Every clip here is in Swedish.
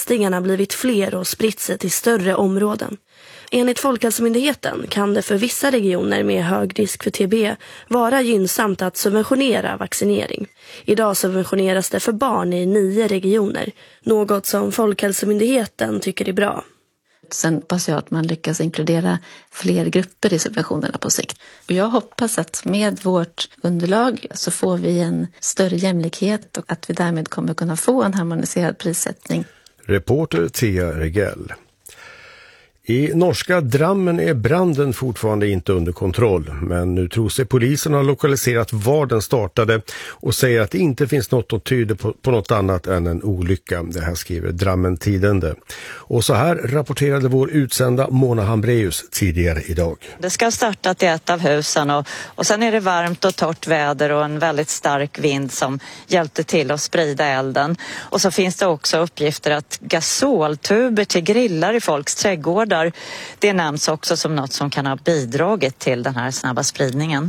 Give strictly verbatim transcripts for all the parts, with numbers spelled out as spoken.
fästingarna blivit fler och spritt sig till större områden. Enligt Folkhälsomyndigheten kan det för vissa regioner med hög risk för T B vara gynnsamt att subventionera vaccinering. Idag subventioneras det för barn i nio regioner, något som Folkhälsomyndigheten tycker är bra. Sen hoppas jag att man lyckas inkludera fler grupper i subventionerna på sikt. Och jag hoppas att med vårt underlag så får vi en större jämlikhet och att vi därmed kommer kunna få en harmoniserad prissättning. Reporter Thea Regell. I norska Drammen är branden fortfarande inte under kontroll, men nu tror sig polisen ha lokaliserat var den startade och säger att det inte finns något som tyder på, på något annat än en olycka. Det här skriver Drammen Tidende. Och så här rapporterade vår utsända Mona Hambreus tidigare idag. Det ska ha startat i ett av husen och, och sen är det varmt och torrt väder och en väldigt stark vind som hjälpte till att sprida elden. Och så finns det också uppgifter att gasoltuber till grillar i folks trädgårdar, det nämns också som något som kan ha bidragit till den här snabba spridningen.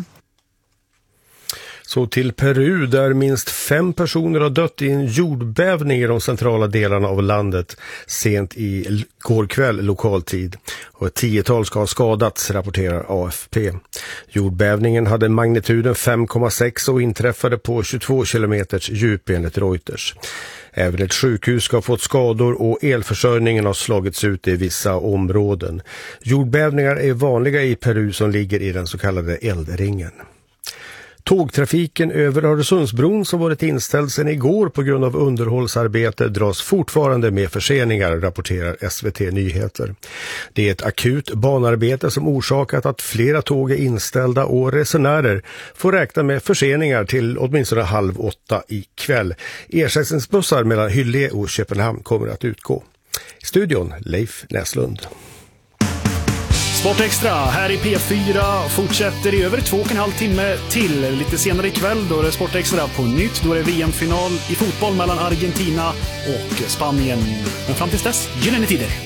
Så till Peru, där minst fem personer har dött i en jordbävning i de centrala delarna av landet sent i går kväll lokaltid. Och ett tiotal ska ha skadats, rapporterar A F P. Jordbävningen hade magnituden fem komma sex och inträffade på tjugotvå kilometers djup enligt Reuters. Även ett sjukhus ska ha fått skador och elförsörjningen har slagits ut i vissa områden. Jordbävningar är vanliga i Peru som ligger i den så kallade eldringen. Tågtrafiken över Öresundsbron som varit inställd sedan igår på grund av underhållsarbete dras fortfarande med förseningar, rapporterar S V T Nyheter. Det är ett akut banarbete som orsakat att flera tåg är inställda och resenärer får räkna med förseningar till åtminstone halv åtta ikväll. Ersättningsbussar mellan Hyllie och Köpenhamn kommer att utgå. I studion Leif Näslund. Sport Extra här i P fyra fortsätter i över två och en halv timme till. Lite senare ikväll då är det Sport Extra på nytt. Då är det V M-final i fotboll mellan Argentina och Spanien. Men fram tills dess, gyllene tider.